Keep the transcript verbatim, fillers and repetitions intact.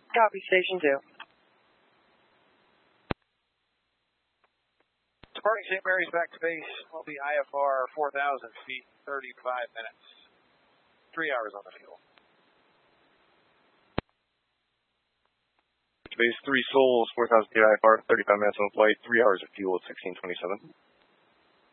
Copy, Station two. Departing Saint Mary's back to base will be I F R four thousand feet, thirty-five minutes. Three hours on the fuel. Base three Souls, four thousand feet I F R, thirty-five minutes on the flight, three hours of fuel at sixteen twenty-seven.